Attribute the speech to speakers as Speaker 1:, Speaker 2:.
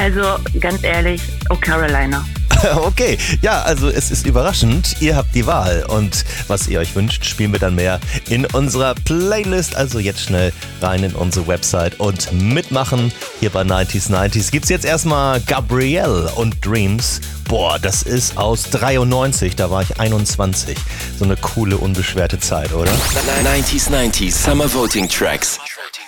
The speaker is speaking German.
Speaker 1: Also ganz ehrlich, Oh Carolina.
Speaker 2: Okay, ja, also es ist überraschend. Ihr habt die Wahl und was ihr euch wünscht, spielen wir dann mehr in unserer Playlist. Also jetzt schnell rein in unsere Website und mitmachen. Hier bei 90s 90s gibt's jetzt erstmal Gabrielle und Dreams. Boah, das ist aus 93, da war ich 21. So eine coole, unbeschwerte Zeit, oder?
Speaker 3: 90s 90s Summer Voting Tracks.